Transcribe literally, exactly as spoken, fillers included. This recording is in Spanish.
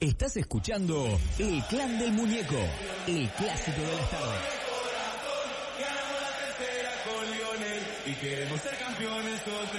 Estás escuchando El Clan del Muñeco, el clásico de las tardes. Y queremos ser campeones otra